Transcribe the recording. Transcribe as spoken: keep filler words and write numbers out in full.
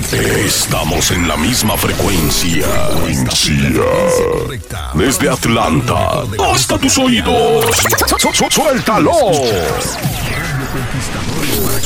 Estamos en la misma frecuencia. Desde Atlanta hasta tus oídos. Suéltalo.